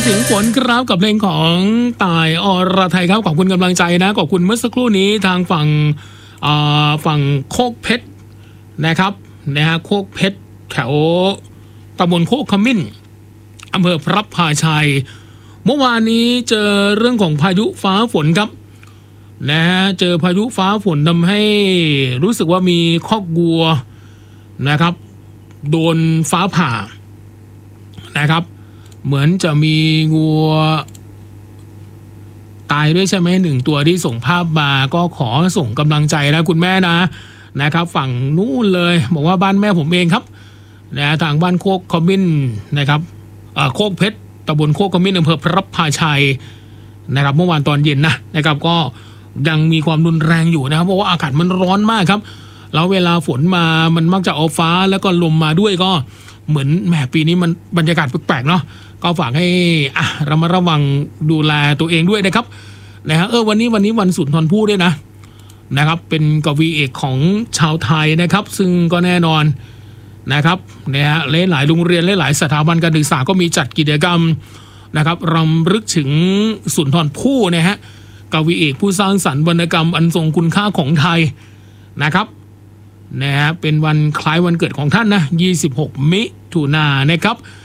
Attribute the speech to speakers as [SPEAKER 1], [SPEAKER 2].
[SPEAKER 1] ถึงฝนครับกับเพลงของต่ายอรไทยครับขอบคุณกำลังใจนะขอบคุณเมื่อสักครู่นี้ทางฝั่งโคกเพชรนะครับนะฮะโคกเพชรแถวตำบลโคกขมิ้นอำเภอพระพาชัยเมื่อวานนี้เจอเรื่องของพายุฟ้าฝนครับนะฮะเจอพายุฟ้าฝนทำให้รู้สึกว่ามีคอกวัวนะครับโดนฟ้าผ่านะครับเหมือนจะมีงัวตายด้วยใช่ไหมหนึ่งตัวที่ส่งภาพมาก็ขอส่งกำลังใจนะคุณแม่นะครับฝั่งนู้นเลยบอกว่าบ้านแม่ผมเองครับนะทางบ้านโคกขมิ้นนะครับโคกเพชรตำบลโคกขมิ้นอำเภอพระพาชัยนะครับเมื่อวานตอนเย็นนะครับก็ยังมีความรุนแรงอยู่นะครับเพราะว่าอากาศมันร้อนมากครับแล้วเวลาฝนมามันมักจะเอาฟ้าแล้วก็ลมมาด้วยก็เหมือนแหมปีนี้มันบรรยากาศแปลกๆเนาะก็ฝากให้ระมัดระวังดูแลตัวเองด้วยนะครับนะฮะวันนี้วันสุนทรภู่ด้วยนะครับเป็นกวีเอกของชาวไทยนะครับซึ่งก็แน่นอนนะครับนะฮะหลายโรงเรียนหลายสถาบันการศึกษาก็มีจัดกิจกรรมนะครับรำลึกถึงสุนทรภู่นะฮะกวีเอกผู้สร้างสรรค์วรรณกรรมอันทรงคุณค่าของไทยนะครับนะฮะเป็นวันคล้ายวันเกิดของท่านนะ26 มิถุนายนนะครับ